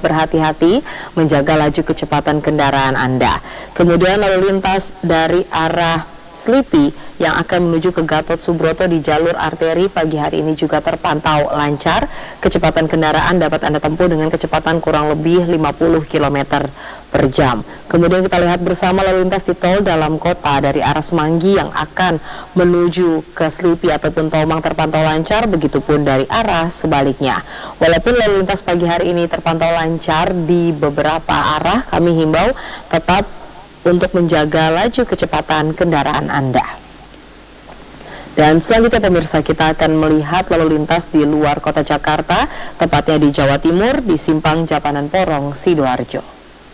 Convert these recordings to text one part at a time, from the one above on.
berhati-hati menjaga laju kecepatan kendaraan Anda. Kemudian lalu lintas dari arah Slipi yang akan menuju ke Gatot Subroto di jalur arteri pagi hari ini juga terpantau lancar. Kecepatan kendaraan dapat Anda tempuh dengan kecepatan kurang lebih 50 km per jam. Kemudian kita lihat bersama lalu lintas di tol dalam kota dari arah Semanggi yang akan menuju ke Slipi ataupun Tomang terpantau lancar, begitupun dari arah sebaliknya. Walaupun lalu lintas pagi hari ini terpantau lancar di beberapa arah, kami himbau tetap untuk menjaga laju kecepatan kendaraan Anda. Dan selanjutnya pemirsa, kita akan melihat lalu lintas di luar kota Jakarta, tepatnya di Jawa Timur, di Simpang Japanan Porong, Sidoarjo.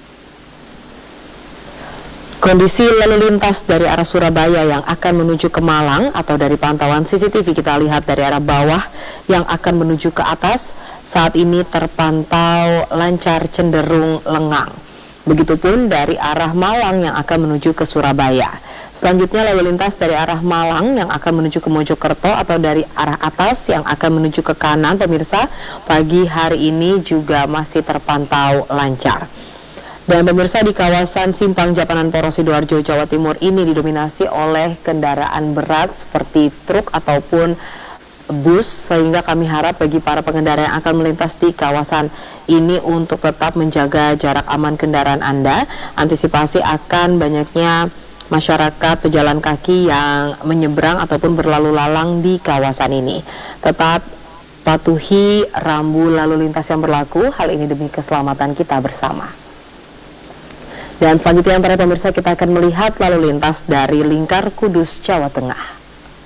Kondisi lalu lintas dari arah Surabaya yang akan menuju ke Malang atau dari pantauan CCTV kita lihat dari arah bawah yang akan menuju ke atas, saat ini terpantau lancar cenderung lengang. Begitupun dari arah Malang yang akan menuju ke Surabaya. Selanjutnya lalu lintas dari arah Malang yang akan menuju ke Mojokerto atau dari arah atas yang akan menuju ke kanan, pemirsa, pagi hari ini juga masih terpantau lancar. Dan pemirsa, di kawasan Simpang Japanan Porong Sidoarjo, Jawa Timur ini didominasi oleh kendaraan berat seperti truk ataupun bus, sehingga kami harap bagi para pengendara yang akan melintas di kawasan ini untuk tetap menjaga jarak aman kendaraan Anda, antisipasi akan banyaknya masyarakat pejalan kaki yang menyeberang ataupun berlalu lalang di kawasan ini. Tetap patuhi rambu lalu lintas yang berlaku, hal ini demi keselamatan kita bersama. Dan selanjutnya para pemirsa, kita akan melihat lalu lintas dari Lingkar Kudus, Jawa Tengah.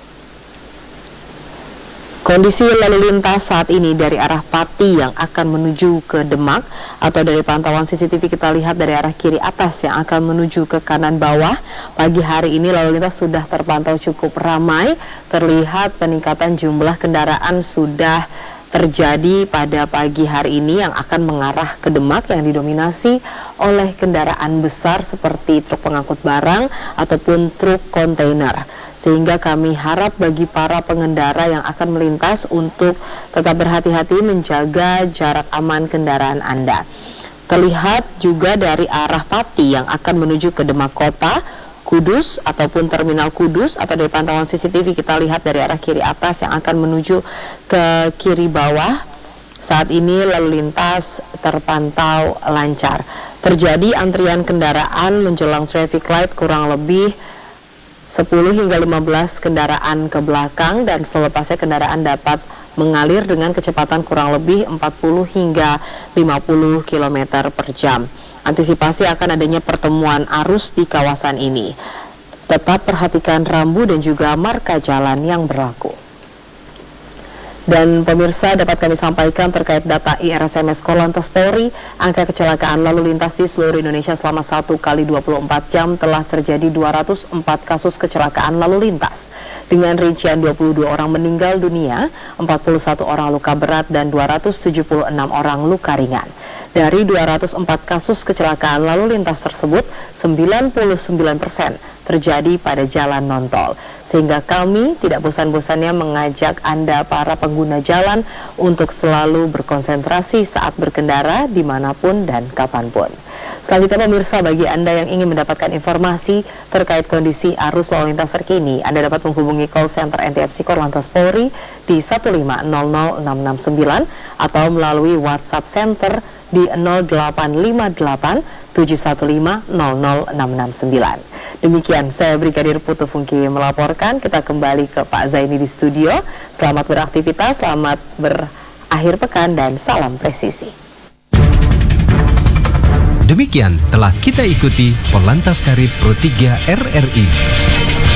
Kondisi lalu lintas saat ini dari arah Pati yang akan menuju ke Demak atau dari pantauan CCTV kita lihat dari arah kiri atas yang akan menuju ke kanan bawah. Pagi hari ini lalu lintas sudah terpantau cukup ramai, terlihat peningkatan jumlah kendaraan sudah terjadi pada pagi hari ini yang akan mengarah ke Demak yang didominasi oleh kendaraan besar seperti truk pengangkut barang ataupun truk kontainer. Sehingga kami harap bagi para pengendara yang akan melintas untuk tetap berhati-hati menjaga jarak aman kendaraan Anda. Terlihat juga dari arah Pati yang akan menuju ke Demak Kota, Kudus ataupun Terminal Kudus atau dari pantauan CCTV kita lihat dari arah kiri atas yang akan menuju ke kiri bawah. Saat ini lalu lintas terpantau lancar. Terjadi antrian kendaraan menjelang traffic light kurang lebih 10 hingga 15 kendaraan ke belakang, dan selepasnya kendaraan dapat mengalir dengan kecepatan kurang lebih 40 hingga 50 km per jam. Antisipasi akan adanya pertemuan arus di kawasan ini. Tetap perhatikan rambu dan juga marka jalan yang berlaku. Dan pemirsa, dapat kami sampaikan terkait data IRSMS Korlantas Polri, angka kecelakaan lalu lintas di seluruh Indonesia selama 1 kali 24 jam telah terjadi 204 kasus kecelakaan lalu lintas. Dengan rincian 22 orang meninggal dunia, 41 orang luka berat dan 276 orang luka ringan. Dari 204 kasus kecelakaan lalu lintas tersebut, 99% terjadi pada jalan non-tol. Sehingga kami tidak bosan-bosannya mengajak Anda para pengguna jalan untuk selalu berkonsentrasi saat berkendara dimanapun dan kapanpun. Selanjutnya pemirsa, bagi Anda yang ingin mendapatkan informasi terkait kondisi arus lalu lintas terkini, Anda dapat menghubungi call center NTFC Korlantas Polri di 1500669 atau melalui WhatsApp Center di 0858 715 00669. Demikian, saya Brigadir Putu Fungki melaporkan. Kita kembali ke Pak Zaini di studio. Selamat beraktivitas, selamat berakhir pekan, dan salam presisi. Demikian telah kita ikuti Korlantas Karib Pro 3 RRI.